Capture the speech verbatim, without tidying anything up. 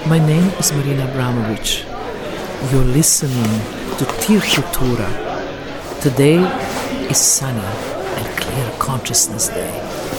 My name is Marina Abramovic. You're listening to Tir Kultura. Today is sunny and clear consciousness day.